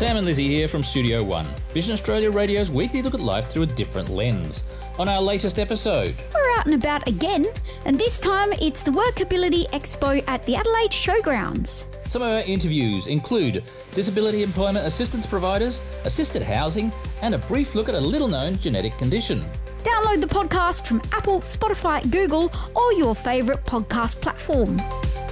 Sam and Lizzie here from Studio One, Vision Australia Radio's weekly look at life through a different lens. On our latest episode, we're out and about again, and this time it's the Workability Expo at the Adelaide Showgrounds. Some of our interviews include disability employment assistance providers, assisted housing, and a brief look at a little-known genetic condition. Download the podcast from Apple, Spotify, Google, or your favourite podcast platform.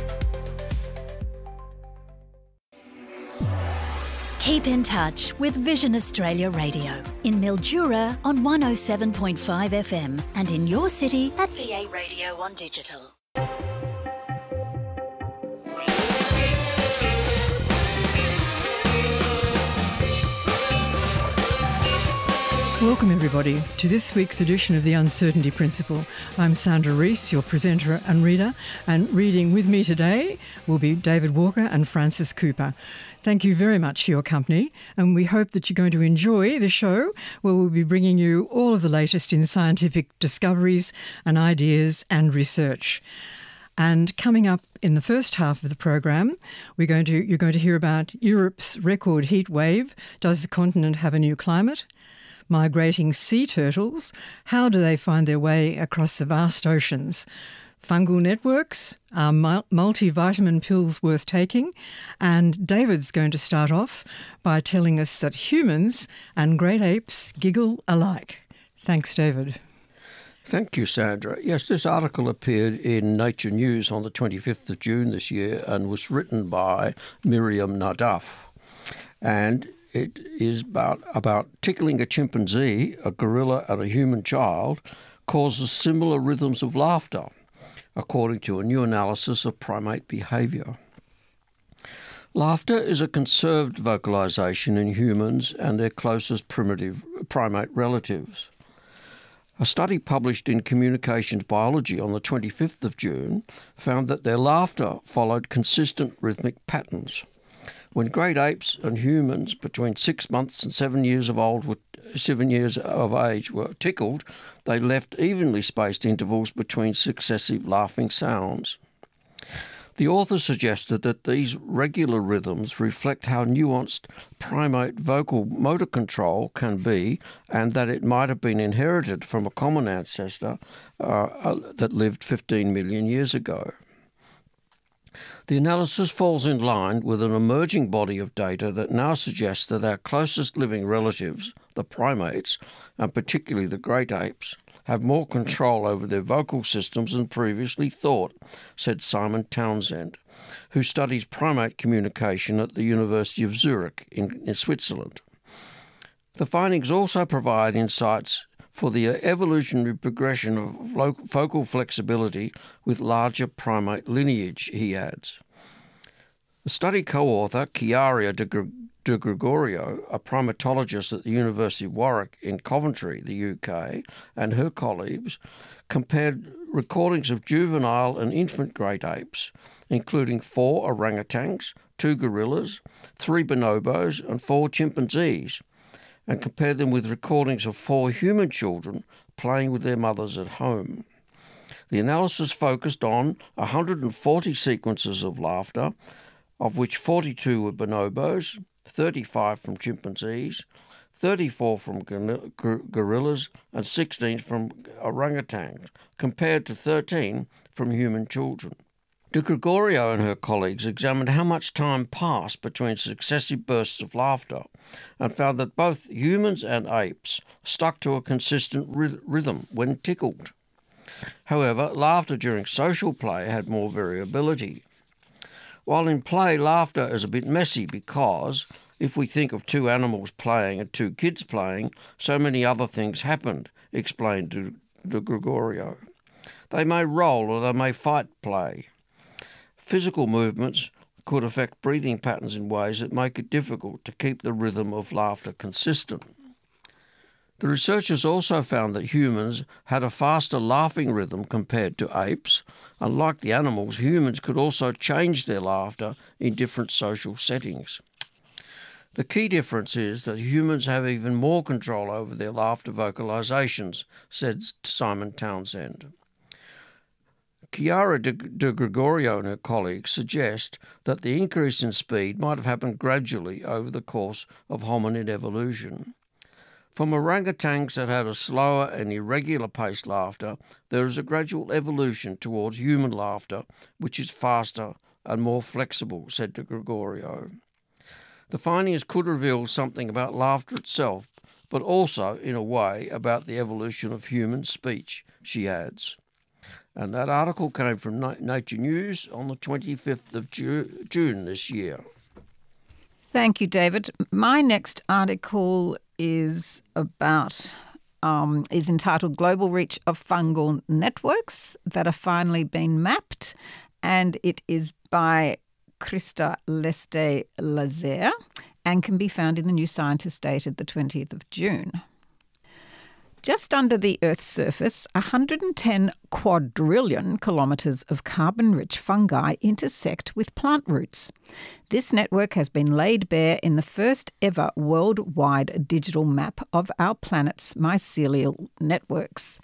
Keep in touch with Vision Australia Radio in Mildura on 107.5 FM and in your city at VA Radio on digital. Welcome everybody to this week's edition of The Uncertainty Principle. I'm Sandra Rees, your presenter and reader, and reading with me today will be David Walker and Francis Cooper. Thank you very much for your company, and we hope that you're going to enjoy the show where we'll be bringing you all of the latest in scientific discoveries and ideas and research. And coming up in the first half of the program, you're going to hear about Europe's record heat wave. Does the continent have a new climate? Migrating sea turtles, how do they find their way across the vast oceans? Fungal networks, are multivitamin pills worth taking? And David's going to start off by telling us that humans and great apes giggle alike. Thanks, David. Thank you, Sandra. Yes, this article appeared in Nature News on the 25th of June this year and was written by Miriam Nadaf. And it is about tickling a chimpanzee, a gorilla and a human child causes similar rhythms of laughter, according to a new analysis of primate behaviour. Laughter is a conserved vocalisation in humans and their closest primitive primate relatives. A study published in Communications Biology on the 25th of June found that their laughter followed consistent rhythmic patterns. When great apes and humans between 6 months and 7 years of age were tickled, they left evenly spaced intervals between successive laughing sounds. The author suggested that these regular rhythms reflect how nuanced primate vocal motor control can be, and that it might have been inherited from a common ancestor that lived 15 million years ago. The analysis falls in line with an emerging body of data that now suggests that our closest living relatives, the primates, and particularly the great apes, have more control over their vocal systems than previously thought, said Simon Townsend, who studies primate communication at the University of Zurich in Switzerland. The findings also provide insights for the evolutionary progression of vocal flexibility with larger primate lineage, he adds. The study co-author, Chiara de Gregorio, a primatologist at the University of Warwick in Coventry, the UK, and her colleagues, compared recordings of juvenile and infant great apes, including 4 orangutans, 2 gorillas, 3 bonobos, and 4 chimpanzees, and compared them with recordings of 4 human children playing with their mothers at home. The analysis focused on 140 sequences of laughter, of which 42 were bonobos, 35 from chimpanzees, 34 from gorillas, and 16 from orangutans, compared to 13 from human children. De Gregorio and her colleagues examined how much time passed between successive bursts of laughter and found that both humans and apes stuck to a consistent rhythm when tickled. However, laughter during social play had more variability. While in play, laughter is a bit messy because, if we think of 2 animals playing and 2 kids playing, so many other things happened, explained de Gregorio. They may roll or they may fight play. Physical movements could affect breathing patterns in ways that make it difficult to keep the rhythm of laughter consistent. The researchers also found that humans had a faster laughing rhythm compared to apes. Unlike the animals, humans could also change their laughter in different social settings. The key difference is that humans have even more control over their laughter vocalizations, said Simon Townsend. Chiara de Gregorio and her colleagues suggest that the increase in speed might have happened gradually over the course of hominid evolution. From orangutans that had a slower and irregular-paced laughter, there is a gradual evolution towards human laughter, which is faster and more flexible, said de Gregorio. The findings could reveal something about laughter itself, but also, in a way, about the evolution of human speech, she adds. And that article came from Nature News on the 25th of June this year. Thank you, David. My next article is entitled Global Reach of Fungal Networks that are finally being mapped, and it is by Christa Leste-Lazare and can be found in the New Scientist dated the 20th of June. Just under the Earth's surface, 110 quadrillion kilometres of carbon-rich fungi intersect with plant roots. This network has been laid bare in the first ever worldwide digital map of our planet's mycelial networks.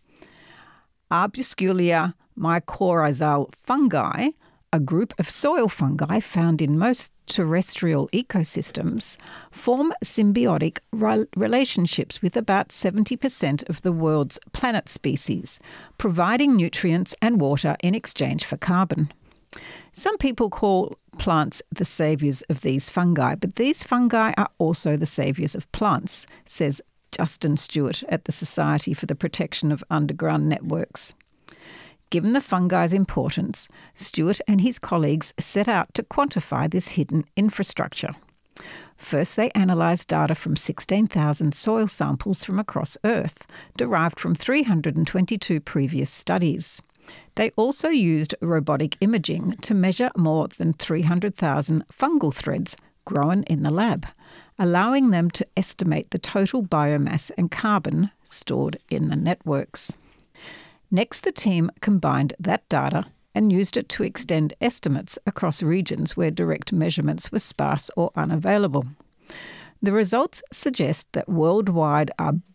Arbusculia mycorrhizal fungi, a group of soil fungi found in most terrestrial ecosystems, form symbiotic relationships with about 70% of the world's planet species, providing nutrients and water in exchange for carbon. Some people call plants the saviours of these fungi, but these fungi are also the saviours of plants, says Justin Stewart at the Society for the Protection of Underground Networks. Given the fungi's importance, Stewart and his colleagues set out to quantify this hidden infrastructure. First, they analysed data from 16,000 soil samples from across Earth, derived from 322 previous studies. They also used robotic imaging to measure more than 300,000 fungal threads grown in the lab, allowing them to estimate the total biomass and carbon stored in the networks. Next, the team combined that data and used it to extend estimates across regions where direct measurements were sparse or unavailable. The results suggest that worldwide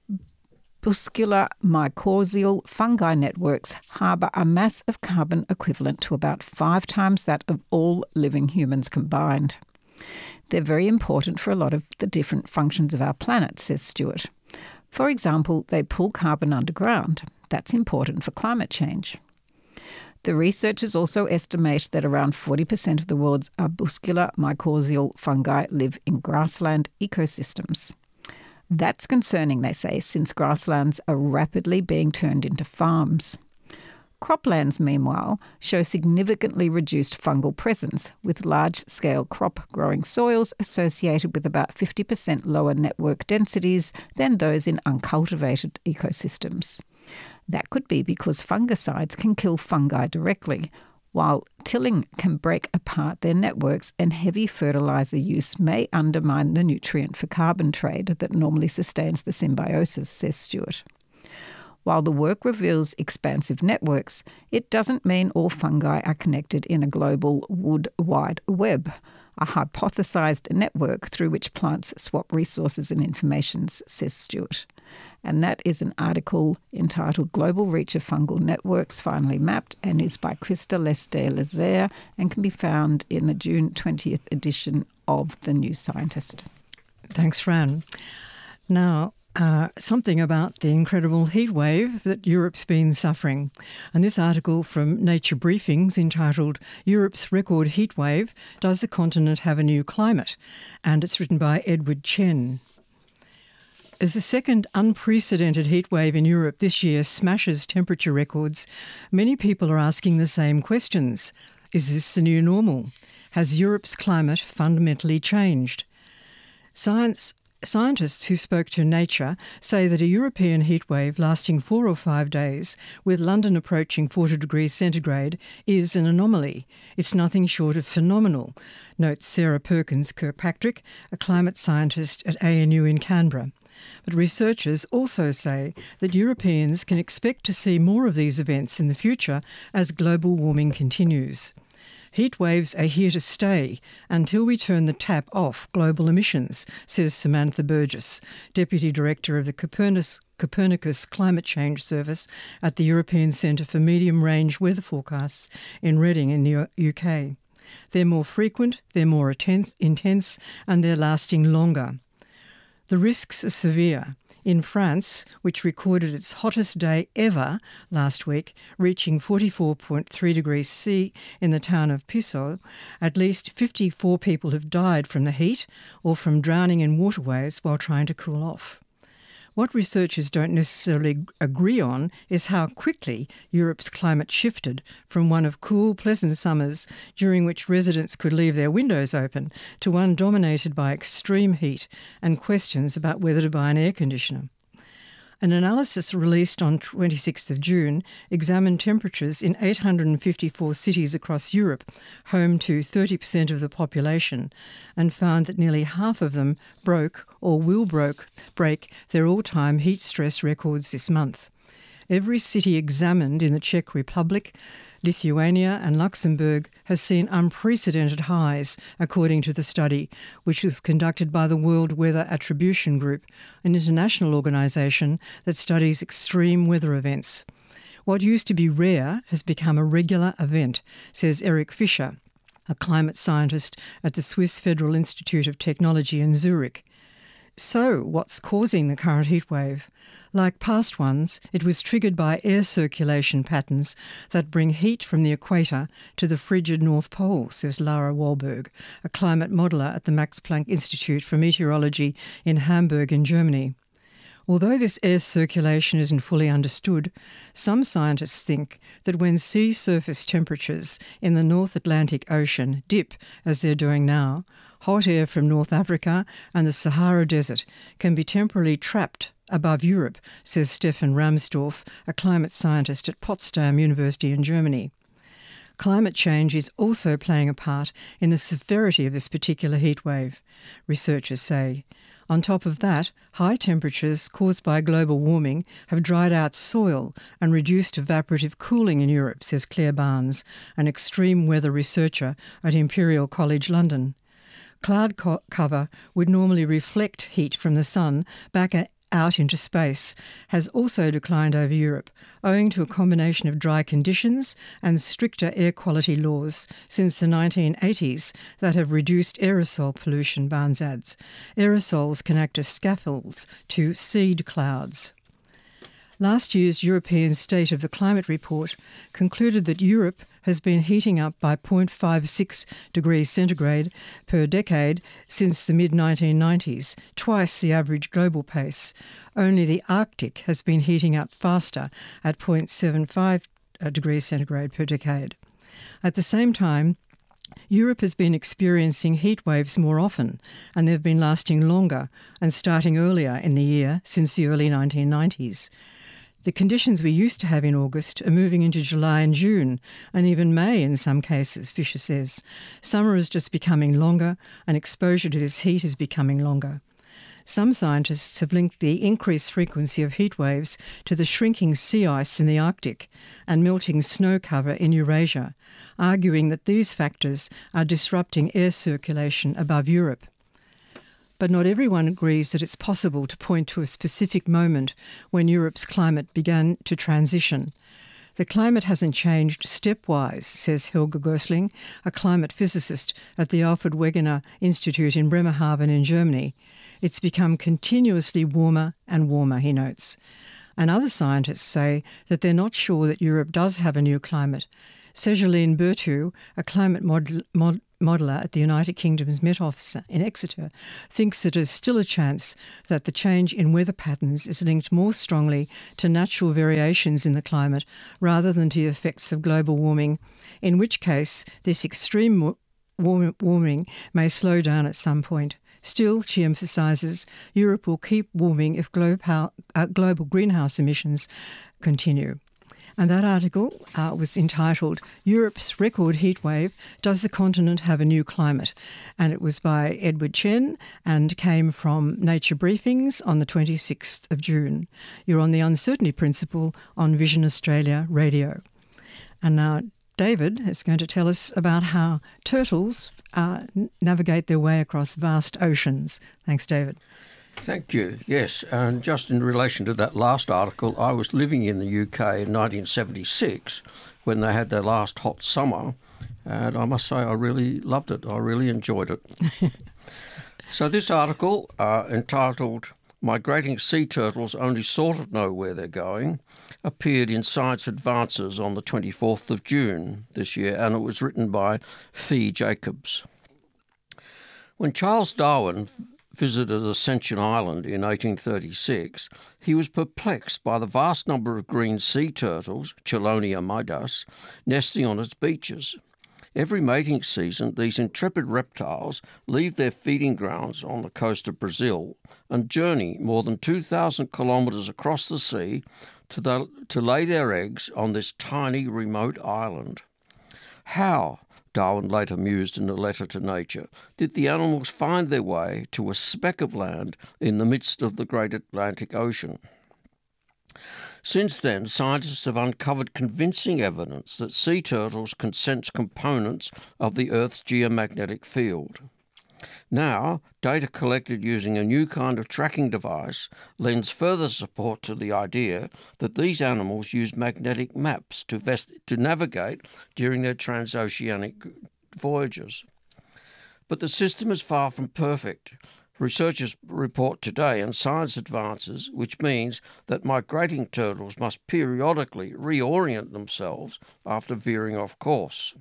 arbuscular mycorrhizal fungi networks harbour a mass of carbon equivalent to about 5 times that of all living humans combined. They're very important for a lot of the different functions of our planet, says Stewart. For example, they pull carbon underground. That's important for climate change. The researchers also estimate that around 40% of the world's arbuscular mycorrhizal fungi live in grassland ecosystems. That's concerning, they say, since grasslands are rapidly being turned into farms. Croplands, meanwhile, show significantly reduced fungal presence, with large-scale crop-growing soils associated with about 50% lower network densities than those in uncultivated ecosystems. That could be because fungicides can kill fungi directly, while tilling can break apart their networks and heavy fertiliser use may undermine the nutrient for carbon trade that normally sustains the symbiosis, says Stewart. While the work reveals expansive networks, it doesn't mean all fungi are connected in a global wood-wide web, a hypothesised network through which plants swap resources and information, says Stewart. And that is an article entitled Global Reach of Fungal Networks Finally Mapped, and is by Christa Leste-Lazare and can be found in the June 20th edition of The New Scientist. Thanks, Fran. Now, something about the incredible heat wave that Europe's been suffering. And this article from Nature Briefings entitled Europe's Record Heat Wave, Does the Continent Have a New Climate? And it's written by Edward Chen. As the second unprecedented heat wave in Europe this year smashes temperature records, many people are asking the same questions. Is this the new normal? Has Europe's climate fundamentally changed? Scientists who spoke to Nature say that a European heatwave lasting 4 or 5 days, with London approaching 40 degrees centigrade, is an anomaly. It's nothing short of phenomenal, notes Sarah Perkins Kirkpatrick, a climate scientist at ANU in Canberra. But researchers also say that Europeans can expect to see more of these events in the future as global warming continues. Heat waves are here to stay until we turn the tap off global emissions, says Samantha Burgess, Deputy Director of the Copernicus Climate Change Service at the European Centre for Medium Range Weather Forecasts in Reading in the UK. They're more frequent, they're more intense, and they're lasting longer. The risks are severe. In France, which recorded its hottest day ever last week, reaching 44.3 degrees C in the town of Puceau, at least 54 people have died from the heat or from drowning in waterways while trying to cool off. What researchers don't necessarily agree on is how quickly Europe's climate shifted from one of cool, pleasant summers during which residents could leave their windows open to one dominated by extreme heat and questions about whether to buy an air conditioner. An analysis released on 26th of June examined temperatures in 854 cities across Europe, home to 30% of the population, and found that nearly half of them broke or will break their all-time heat stress records this month. Every city examined in the Czech Republic, Lithuania and Luxembourg has seen unprecedented highs, according to the study, which was conducted by the World Weather Attribution Group, an international organisation that studies extreme weather events. What used to be rare has become a regular event, says Eric Fischer, a climate scientist at the Swiss Federal Institute of Technology in Zurich. So, what's causing the current heatwave? Like past ones, it was triggered by air circulation patterns that bring heat from the equator to the frigid North Pole, says Lara Wahlberg, a climate modeller at the Max Planck Institute for Meteorology in Hamburg in Germany. Although this air circulation isn't fully understood, some scientists think that when sea surface temperatures in the North Atlantic Ocean dip, as they're doing now, hot air from North Africa and the Sahara Desert can be temporarily trapped above Europe, says Stefan Ramsdorf, a climate scientist at Potsdam University in Germany. Climate change is also playing a part in the severity of this particular heatwave, researchers say. On top of that, high temperatures caused by global warming have dried out soil and reduced evaporative cooling in Europe, says Claire Barnes, an extreme weather researcher at Imperial College London. Cloud cover would normally reflect heat from the sun back out into space, has also declined over Europe, owing to a combination of dry conditions and stricter air quality laws since the 1980s that have reduced aerosol pollution, Barnes adds. Aerosols can act as scaffolds to seed clouds. Last year's European State of the Climate Report concluded that Europe has been heating up by 0.56 degrees centigrade per decade since the mid-1990s, twice the average global pace. Only the Arctic has been heating up faster at 0.75 degrees centigrade per decade. At the same time, Europe has been experiencing heat waves more often, and they've been lasting longer and starting earlier in the year since the early 1990s. The conditions we used to have in August are moving into July and June, and even May in some cases, Fisher says. Summer is just becoming longer, and exposure to this heat is becoming longer. Some scientists have linked the increased frequency of heat waves to the shrinking sea ice in the Arctic and melting snow cover in Eurasia, arguing that these factors are disrupting air circulation above Europe. But not everyone agrees that it's possible to point to a specific moment when Europe's climate began to transition. The climate hasn't changed stepwise, says Helga Gößling, a climate physicist at the Alfred Wegener Institute in Bremerhaven in Germany. It's become continuously warmer and warmer, he notes. And other scientists say that they're not sure that Europe does have a new climate. Sejoline Berthoud, a climate modeller at the United Kingdom's Met Office in Exeter, thinks that there's still a chance that the change in weather patterns is linked more strongly to natural variations in the climate rather than to the effects of global warming, in which case this extreme warming may slow down at some point. Still, she emphasises, Europe will keep warming if global greenhouse emissions continue. And that article was entitled, Europe's Record Heatwave, Does the Continent Have a New Climate? And it was by Edward Chen and came from Nature Briefings on the 26th of June. You're on the Uncertainty Principle on Vision Australia Radio. And now David is going to tell us about how turtles navigate their way across vast oceans. Thanks, David. Thank you. Yes, and just in relation to that last article, I was living in the UK in 1976 when they had their last hot summer, and I must say I really loved it. I really enjoyed it. So this article, entitled "Migrating Sea Turtles Only Sort of Know Where They're Going," appeared in Science Advances on the 24th of June this year, and it was written by Fee Jacobs. When Charles Darwin visited Ascension Island in 1836, he was perplexed by the vast number of green sea turtles, Chelonia midas, nesting on its beaches. Every mating season, these intrepid reptiles leave their feeding grounds on the coast of Brazil and journey more than 2,000 kilometres across the sea to lay their eggs on this tiny remote island. How, Darwin later mused in a letter to Nature, did the animals find their way to a speck of land in the midst of the great Atlantic Ocean? Since then, scientists have uncovered convincing evidence that sea turtles can sense components of the Earth's geomagnetic field. Now, data collected using a new kind of tracking device lends further support to the idea that these animals use magnetic maps to navigate during their transoceanic voyages. But the system is far from perfect. Researchers report today in Science Advances, which means that migrating turtles must periodically reorient themselves after veering off course.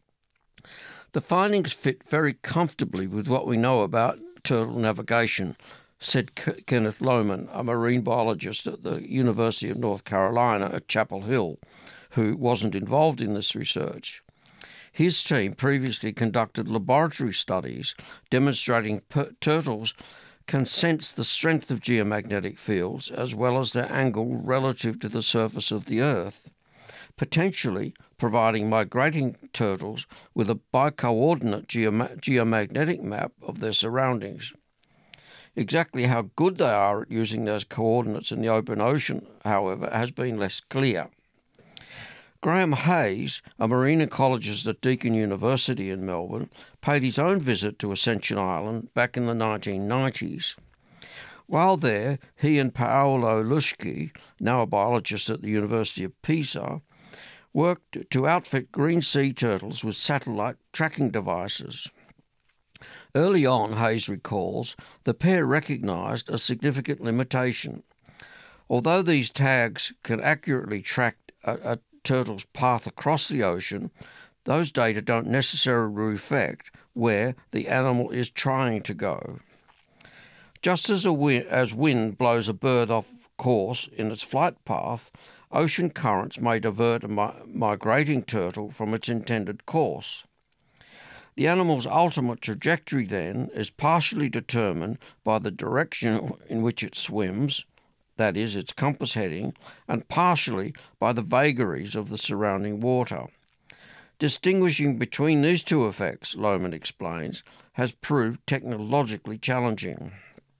The findings fit very comfortably with what we know about turtle navigation, said Kenneth Lohman, a marine biologist at the University of North Carolina at Chapel Hill, who wasn't involved in this research. His team previously conducted laboratory studies demonstrating turtles can sense the strength of geomagnetic fields as well as their angle relative to the surface of the Earth, potentially providing migrating turtles with a bicoordinate geomagnetic map of their surroundings. Exactly how good they are at using those coordinates in the open ocean, however, has been less clear. Graham Hayes, a marine ecologist at Deakin University in Melbourne, paid his own visit to Ascension Island back in the 1990s. While there, he and Paolo Luschke, now a biologist at the University of Pisa, worked to outfit green sea turtles with satellite tracking devices. Early on, Hayes recalls, the pair recognised a significant limitation. Although these tags can accurately track a turtle's path across the ocean, those data don't necessarily reflect where the animal is trying to go. Just as wind blows a bird off course in its flight path, ocean currents may divert a migrating turtle from its intended course. The animal's ultimate trajectory, then, is partially determined by the direction in which it swims, that is, its compass heading, and partially by the vagaries of the surrounding water. Distinguishing between these two effects, Lohman explains, has proved technologically challenging.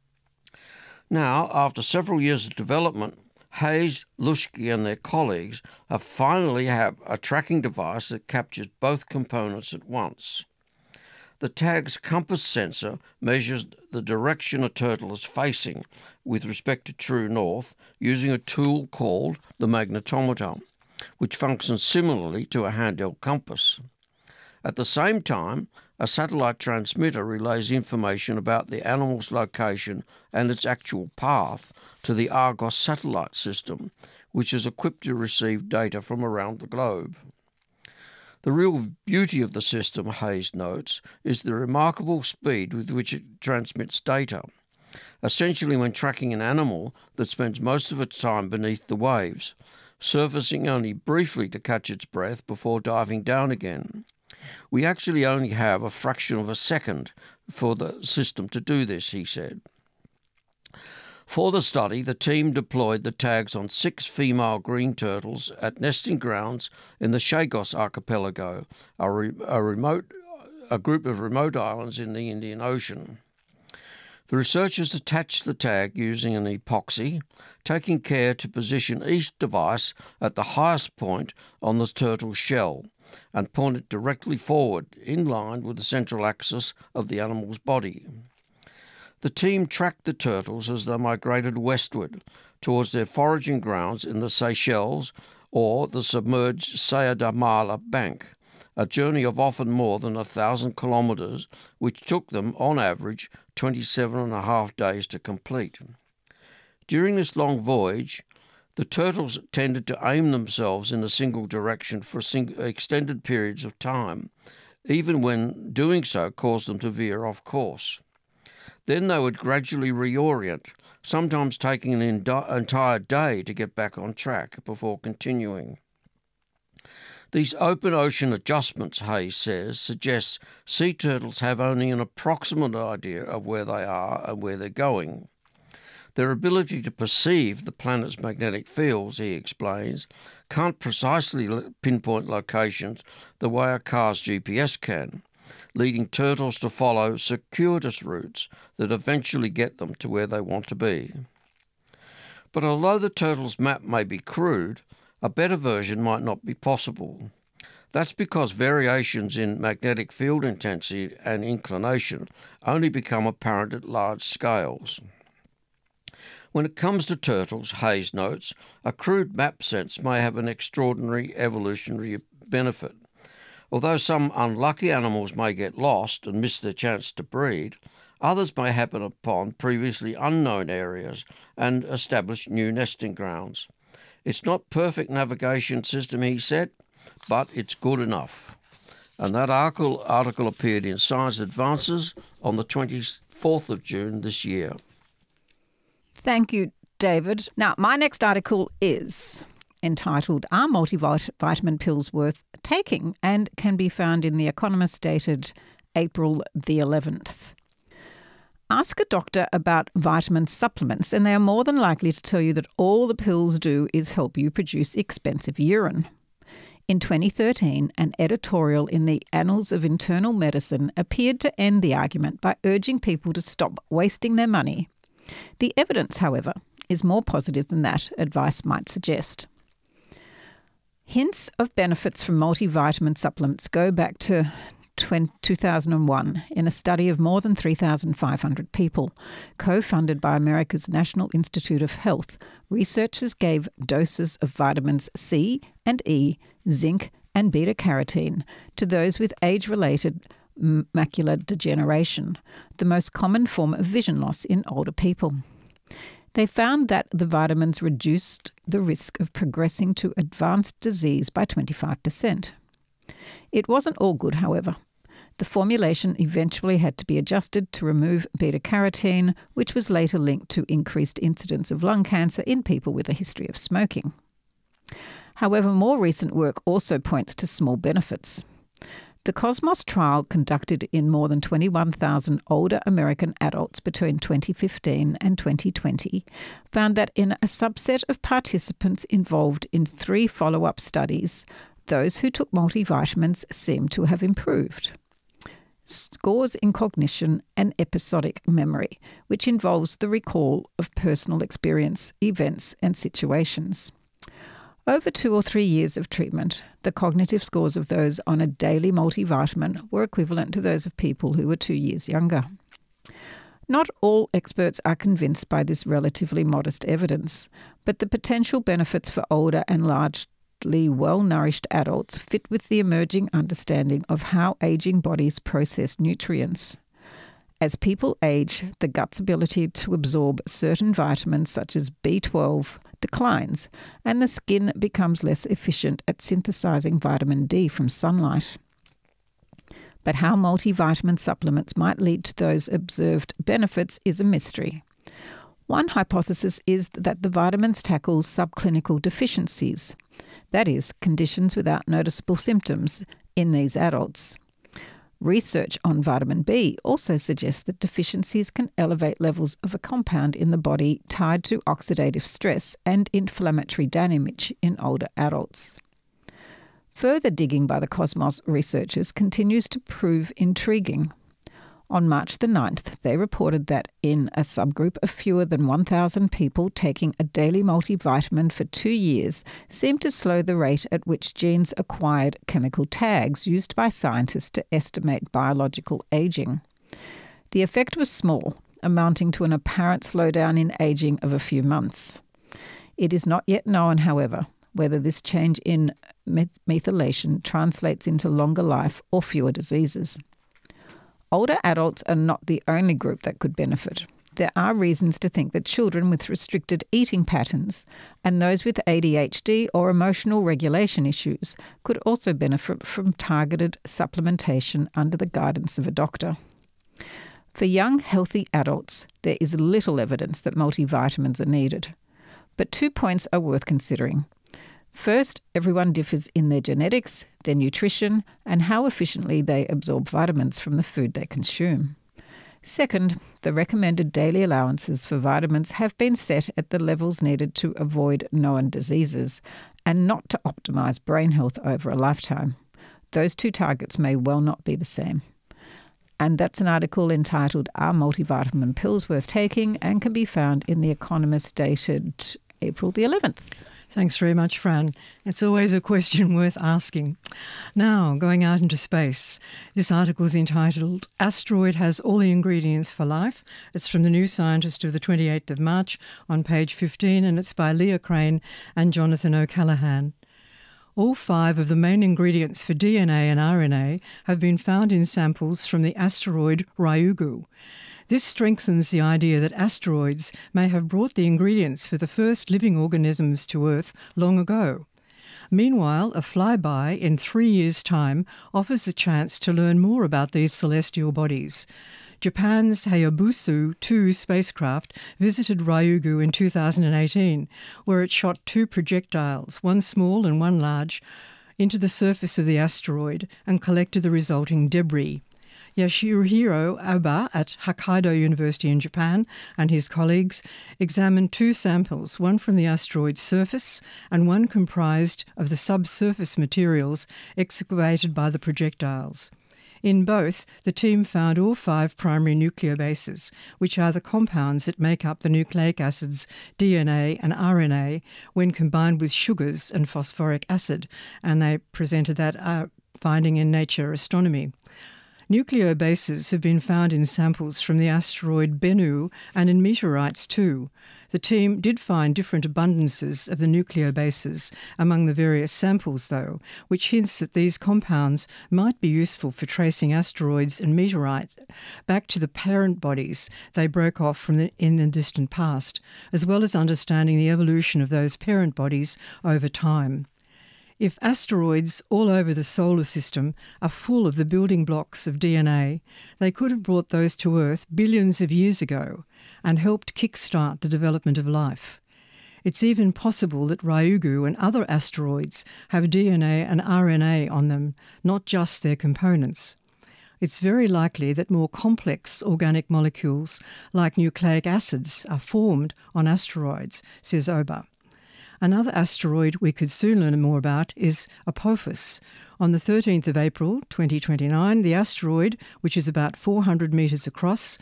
Now, after several years of development, Hayes, Luschke and their colleagues finally have a tracking device that captures both components at once. The tag's compass sensor measures the direction a turtle is facing with respect to true north using a tool called the magnetometer, which functions similarly to a handheld compass. At the same time, a satellite transmitter relays information about the animal's location and its actual path to the Argos satellite system, which is equipped to receive data from around the globe. The real beauty of the system, Hayes notes, is the remarkable speed with which it transmits data, essentially when tracking an animal that spends most of its time beneath the waves, surfacing only briefly to catch its breath before diving down again. We actually only have a fraction of a second for the system to do this, he said. For the study, the team deployed the tags on 6 female green turtles at nesting grounds in the Chagos archipelago, a group of remote islands in the Indian Ocean. The researchers attached the tag using an epoxy, taking care to position each device at the highest point on the turtle's shell, and pointed directly forward, in line with the central axis of the animal's body. The team tracked the turtles as they migrated westward towards their foraging grounds in the Seychelles or the submerged Saya da Mala bank, a journey of often more than 1,000 kilometres, which took them, on average, 27.5 days to complete. During this long voyage, the turtles tended to aim themselves in a single direction for extended periods of time, even when doing so caused them to veer off course. Then they would gradually reorient, sometimes taking an entire day to get back on track before continuing. These open ocean adjustments, Hayes says, suggests sea turtles have only an approximate idea of where they are and where they're going. Their ability to perceive the planet's magnetic fields, he explains, can't precisely pinpoint locations the way a car's GPS can, leading turtles to follow circuitous routes that eventually get them to where they want to be. But although the turtle's map may be crude, a better version might not be possible. That's because variations in magnetic field intensity and inclination only become apparent at large scales. When it comes to turtles, Hayes notes, a crude map sense may have an extraordinary evolutionary benefit. Although some unlucky animals may get lost and miss their chance to breed, others may happen upon previously unknown areas and establish new nesting grounds. It's not perfect navigation system, he said, but it's good enough. And that article appeared in Science Advances on the 24th of June this year. Thank you, David. Now, my next article is entitled, Are Multivitamin Pills Worth Taking? And can be found in The Economist dated April the 11th. Ask a doctor about vitamin supplements and they are more than likely to tell you that all the pills do is help you produce expensive urine. In 2013, an editorial in the Annals of Internal Medicine appeared to end the argument by urging people to stop wasting their money. The evidence, however, is more positive than that advice might suggest. Hints of benefits from multivitamin supplements go back to 2001 in a study of more than 3,500 people. Co-funded by America's National Institute of Health, researchers gave doses of vitamins C and E, zinc and beta-carotene to those with age-related macular degeneration, the most common form of vision loss in older people. They found that the vitamins reduced the risk of progressing to advanced disease by 25%. It wasn't all good, however. The formulation eventually had to be adjusted to remove beta-carotene, which was later linked to increased incidence of lung cancer in people with a history of smoking. However, more recent work also points to small benefits. The Cosmos trial, conducted in more than 21,000 older American adults between 2015 and 2020, found that in a subset of participants involved in 3 follow-up studies, those who took multivitamins seemed to have improved. Scores in cognition and episodic memory, which involves the recall of personal experience, events and situations. Over 2 or 3 years of treatment, the cognitive scores of those on a daily multivitamin were equivalent to those of people who were 2 years younger. Not all experts are convinced by this relatively modest evidence, but the potential benefits for older and largely well-nourished adults fit with the emerging understanding of how aging bodies process nutrients. As people age, the gut's ability to absorb certain vitamins such as B12 declines, and the skin becomes less efficient at synthesizing vitamin D from sunlight. But how multivitamin supplements might lead to those observed benefits is a mystery. One hypothesis is that the vitamins tackle subclinical deficiencies, that is, conditions without noticeable symptoms in these adults. Research on vitamin B also suggests that deficiencies can elevate levels of a compound in the body tied to oxidative stress and inflammatory damage in older adults. Further digging by the Cosmos researchers continues to prove intriguing. On March the 9th, they reported that in a subgroup of fewer than 1,000 people, taking a daily multivitamin for 2 years seemed to slow the rate at which genes acquired chemical tags used by scientists to estimate biological aging. The effect was small, amounting to an apparent slowdown in aging of a few months. It is not yet known, however, whether this change in methylation translates into longer life or fewer diseases. Older adults are not the only group that could benefit. There are reasons to think that children with restricted eating patterns and those with ADHD or emotional regulation issues could also benefit from targeted supplementation under the guidance of a doctor. For young, healthy adults, there is little evidence that multivitamins are needed. But 2 points are worth considering. First, everyone differs in their genetics, their nutrition, and how efficiently they absorb vitamins from the food they consume. Second, the recommended daily allowances for vitamins have been set at the levels needed to avoid known diseases and not to optimise brain health over a lifetime. Those 2 targets may well not be the same. And that's an article entitled Are Multivitamin Pills Worth Taking? And can be found in The Economist dated April the 11th. Thanks very much, Fran. It's always a question worth asking. Now, going out into space. This article is entitled Asteroid Has All the Ingredients for Life. It's from the New Scientist of the 28th of March on page 15, and it's by Leah Crane and Jonathan O'Callaghan. All 5 of the main ingredients for DNA and RNA have been found in samples from the asteroid Ryugu. This strengthens the idea that asteroids may have brought the ingredients for the first living organisms to Earth long ago. Meanwhile, a flyby in 3 years' time offers a chance to learn more about these celestial bodies. Japan's Hayabusa 2 spacecraft visited Ryugu in 2018, where it shot 2 projectiles, one small and one large, into the surface of the asteroid and collected the resulting debris. Yasuhiro Oba at Hokkaido University in Japan and his colleagues examined 2 samples, one from the asteroid's surface and one comprised of the subsurface materials excavated by the projectiles. In both, the team found all 5 primary nucleobases, which are the compounds that make up the nucleic acids DNA and RNA when combined with sugars and phosphoric acid, and they presented that finding in Nature Astronomy. Nucleobases have been found in samples from the asteroid Bennu and in meteorites too. The team did find different abundances of the nucleobases among the various samples, though, which hints that these compounds might be useful for tracing asteroids and meteorites back to the parent bodies they broke off from in the distant past, as well as understanding the evolution of those parent bodies over time. If asteroids all over the solar system are full of the building blocks of DNA, they could have brought those to Earth billions of years ago and helped kickstart the development of life. It's even possible that Ryugu and other asteroids have DNA and RNA on them, not just their components. It's very likely that more complex organic molecules like nucleic acids are formed on asteroids, says Oba. Another asteroid we could soon learn more about is Apophis. On the 13th of April 2029, the asteroid, which is about 400 metres across,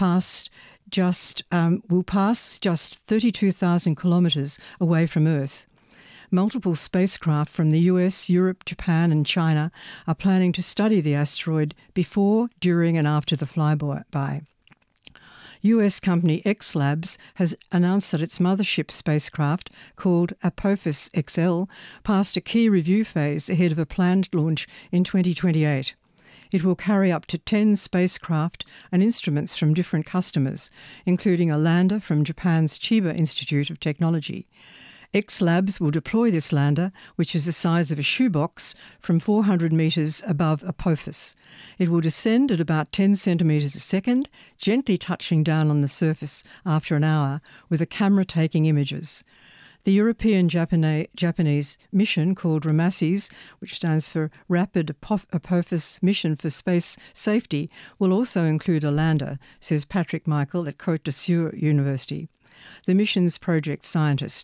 will pass just 32,000 kilometres away from Earth. Multiple spacecraft from the US, Europe, Japan and China are planning to study the asteroid before, during and after the flyby. US company X Labs has announced that its mothership spacecraft, called Apophis XL, passed a key review phase ahead of a planned launch in 2028. It will carry up to 10 spacecraft and instruments from different customers, including a lander from Japan's Chiba Institute of Technology. X Labs will deploy this lander, which is the size of a shoebox, from 400 metres above Apophis. It will descend at about 10 centimetres a second, gently touching down on the surface after an hour, with a camera taking images. The European-Japanese mission, called RAMASSIS, which stands for Rapid Apophis Mission for Space Safety, will also include a lander, says Patrick Michael at Côte d'Azur University, the mission's project scientist.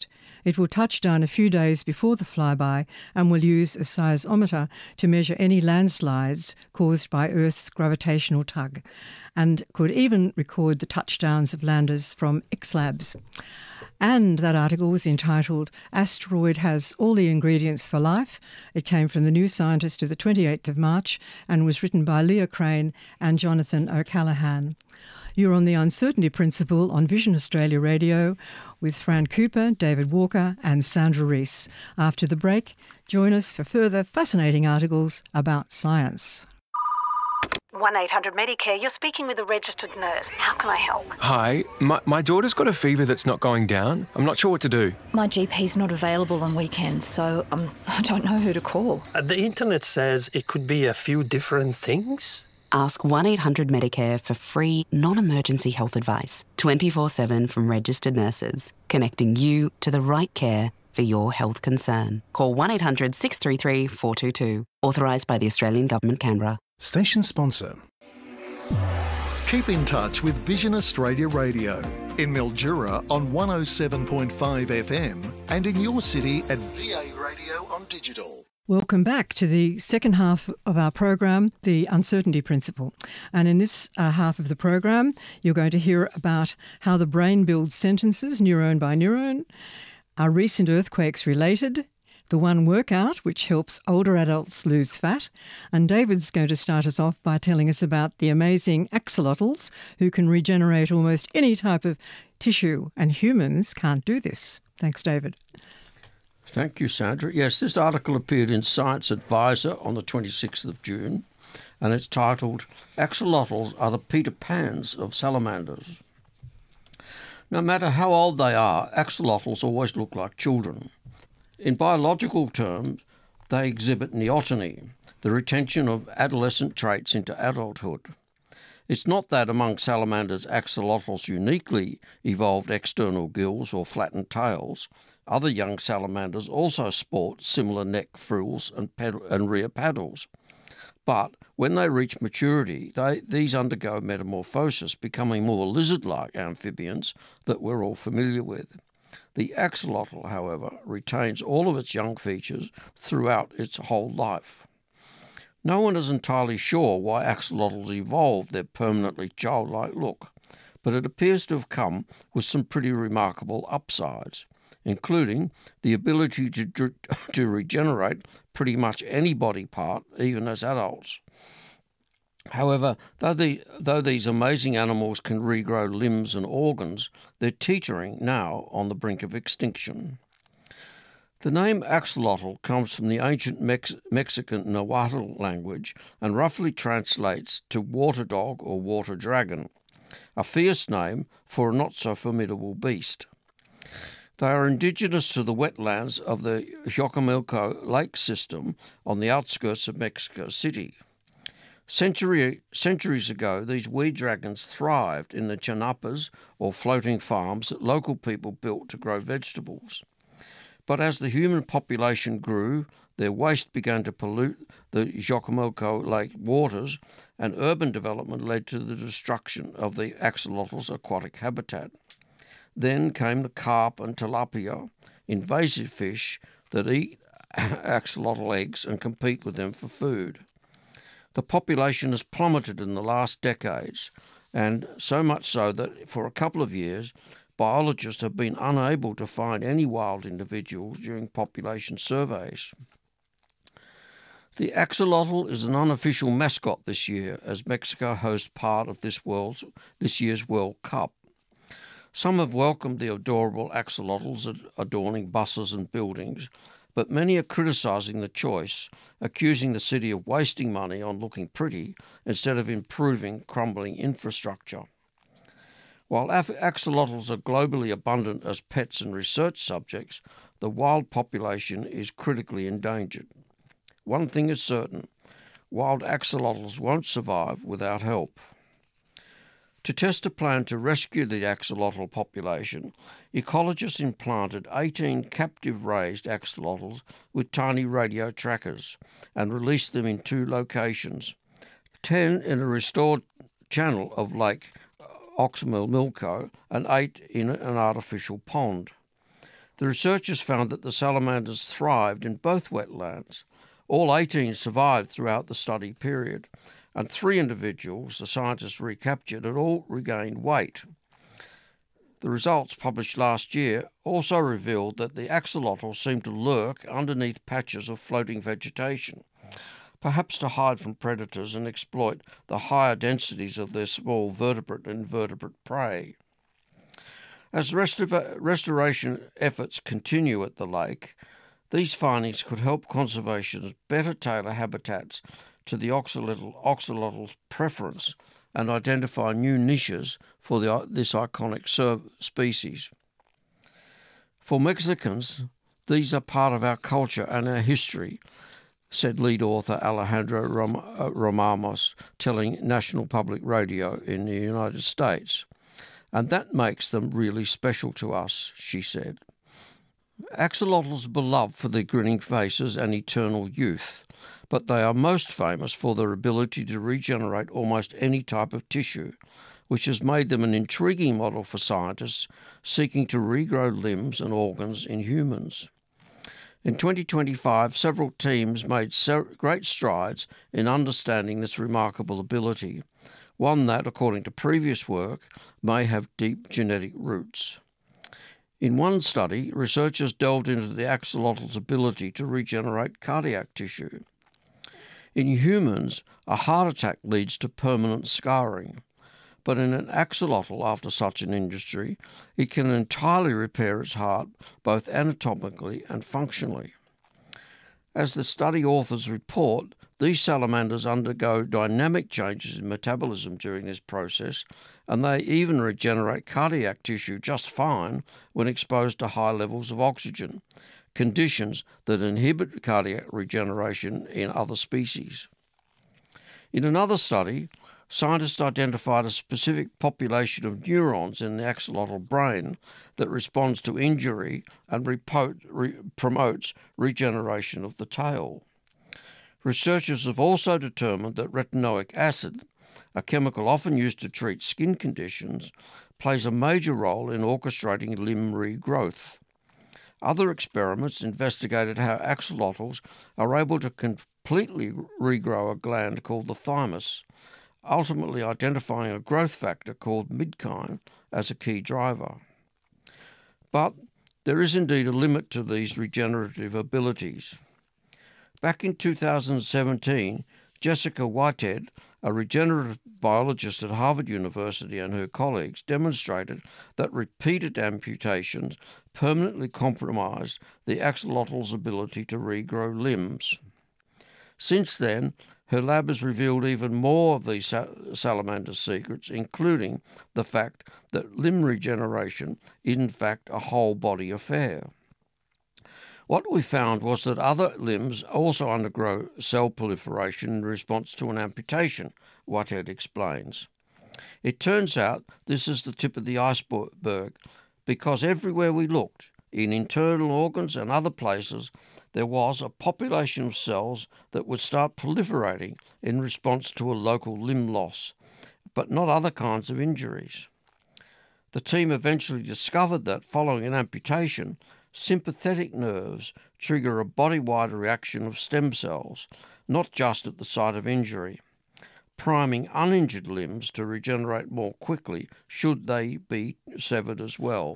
It will touch down a few days before the flyby and will use a seismometer to measure any landslides caused by Earth's gravitational tug, and could even record the touchdowns of landers from X-Labs. And that article was entitled "Asteroid Has All the Ingredients for Life." It came from the New Scientist of the 28th of March and was written by Leah Crane and Jonathan O'Callaghan. You're on the Uncertainty Principle on Vision Australia Radio with Fran Cooper, David Walker and Sandra Rees. After the break, join us for further fascinating articles about science. 1-800-MEDICARE, you're speaking with a registered nurse. How can I help? Hi, my daughter's got a fever that's not going down. I'm not sure what to do. My GP's not available on weekends, so I don't know who to call. The internet says it could be a few different things. Ask 1-800-MEDICARE for free, non-emergency health advice, 24/7 from registered nurses, connecting you to the right care for your health concern. Call 1-800-633-422. Authorised by the Australian Government, Canberra. Station sponsor. Keep in touch with Vision Australia Radio in Mildura on 107.5 FM and in your city at VA Radio on digital. Welcome back to the second half of our program, The Uncertainty Principle. And in this half of the program, you're going to hear about how the brain builds sentences, neuron by neuron. Are recent earthquakes related? The One Workout, which helps older adults lose fat. And David's going to start us off by telling us about the amazing axolotls who can regenerate almost any type of tissue, and humans can't do this. Thanks, David. Thank you, Sandra. Yes, this article appeared in Science Advisor on the 26th of June, and it's titled, "Axolotls are the Peter Pans of Salamanders." No matter how old they are, axolotls always look like children. In biological terms, they exhibit neoteny, the retention of adolescent traits into adulthood. It's not that among salamanders axolotls uniquely evolved external gills or flattened tails. Other young salamanders also sport similar neck frills and rear paddles. But when they reach maturity, these undergo metamorphosis, becoming more lizard-like amphibians that we're all familiar with. The axolotl, however, retains all of its young features throughout its whole life. No one is entirely sure why axolotls evolved their permanently childlike look, but it appears to have come with some pretty remarkable upsides, including the ability to regenerate pretty much any body part, even as adults. However, though these amazing animals can regrow limbs and organs, they're teetering now on the brink of extinction. The name axolotl comes from the ancient Mexican Nahuatl language and roughly translates to water dog or water dragon, a fierce name for a not-so-formidable beast. They are indigenous to the wetlands of the Xochimilco Lake system on the outskirts of Mexico City. Centuries ago, these weed dragons thrived in the chanapas or floating farms that local people built to grow vegetables. But as the human population grew, their waste began to pollute the Xochimilco Lake waters, and urban development led to the destruction of the axolotl's aquatic habitat. Then came the carp and tilapia, invasive fish that eat axolotl eggs and compete with them for food. The population has plummeted in the last decades, and so much so that for a couple of years, biologists have been unable to find any wild individuals during population surveys. The axolotl is an unofficial mascot this year, as Mexico hosts part of this year's World Cup. Some have welcomed the adorable axolotls adorning buses and buildings, but many are criticising the choice, accusing the city of wasting money on looking pretty instead of improving crumbling infrastructure. While axolotls are globally abundant as pets and research subjects, the wild population is critically endangered. One thing is certain, wild axolotls won't survive without help. To test a plan to rescue the axolotl population, ecologists implanted 18 captive-raised axolotls with tiny radio trackers and released them in 2 locations, 10 in a restored channel of Lake Xochimilco and 8 in an artificial pond. The researchers found that the salamanders thrived in both wetlands. All 18 survived throughout the study period, and 3 individuals the scientists recaptured had all regained weight. The results published last year also revealed that the axolotls seemed to lurk underneath patches of floating vegetation, perhaps to hide from predators and exploit the higher densities of their small vertebrate and invertebrate prey. As restoration efforts continue at the lake, these findings could help conservationists better tailor habitats to the axolotl's preference and identify new niches for this iconic species. For Mexicans, these are part of our culture and our history, said lead author Alejandro Romamos, telling National Public Radio in the United States. And that makes them really special to us, she said. Axolotls are beloved for their grinning faces and eternal youth, but they are most famous for their ability to regenerate almost any type of tissue, which has made them an intriguing model for scientists seeking to regrow limbs and organs in humans. In 2025, several teams made great strides in understanding this remarkable ability, one that, according to previous work, may have deep genetic roots. In one study, researchers delved into the axolotl's ability to regenerate cardiac tissue. In humans, a heart attack leads to permanent scarring, but in an axolotl after such an injury, it can entirely repair its heart both anatomically and functionally. As the study authors report, these salamanders undergo dynamic changes in metabolism during this process, and they even regenerate cardiac tissue just fine when exposed to high levels of oxygen, conditions that inhibit cardiac regeneration in other species. In another study, scientists identified a specific population of neurons in the axolotl brain that responds to injury and promotes regeneration of the tail. Researchers have also determined that retinoic acid, a chemical often used to treat skin conditions, plays a major role in orchestrating limb regrowth. Other experiments investigated how axolotls are able to completely regrow a gland called the thymus, ultimately identifying a growth factor called midkine as a key driver. But there is indeed a limit to these regenerative abilities. Back in 2017, Jessica Whitehead, a regenerative biologist at Harvard University, and her colleagues demonstrated that repeated amputations permanently compromised the axolotl's ability to regrow limbs. Since then, her lab has revealed even more of these salamander secrets, including the fact that limb regeneration is in fact a whole-body affair. What we found was that other limbs also undergo cell proliferation in response to an amputation, Whitehead explains. It turns out this is the tip of the iceberg, because everywhere we looked, in internal organs and other places, there was a population of cells that would start proliferating in response to a local limb loss, but not other kinds of injuries. The team eventually discovered that following an amputation, sympathetic nerves trigger a body-wide reaction of stem cells, not just at the site of injury, priming uninjured limbs to regenerate more quickly should they be severed as well.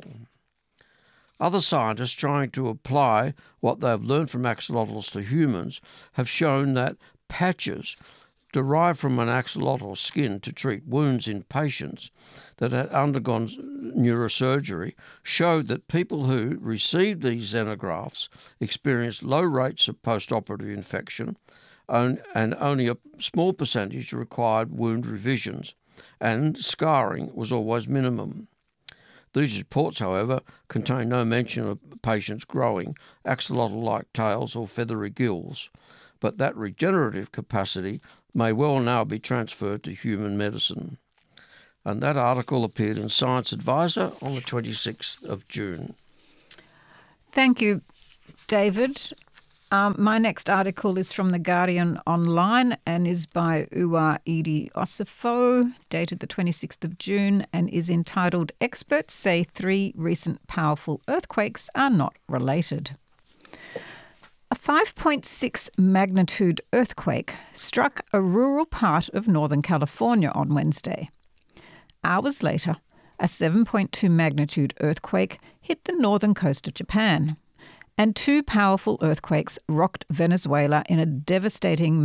Other scientists trying to apply what they have learned from axolotls to humans have shown that patches derived from an axolotl's skin to treat wounds in patients that had undergone neurosurgery showed that people who received these xenografts experienced low rates of post-operative infection, and only a small percentage required wound revisions, and scarring was always minimum. These reports, however, contain no mention of patients growing axolotl-like tails or feathery gills, but that regenerative capacity may well now be transferred to human medicine. And that article appeared in Science Advisor on the 26th of June. Thank you, David. My next article is from The Guardian Online and is by Uwa Idi Osifo, dated the 26th of June, and is entitled Experts Say 3 Recent Powerful Earthquakes Are Not Related. A 5.6 magnitude earthquake struck a rural part of Northern California on Wednesday. Hours later, a 7.2 magnitude earthquake hit the northern coast of Japan, and 2 powerful earthquakes rocked Venezuela in a devastating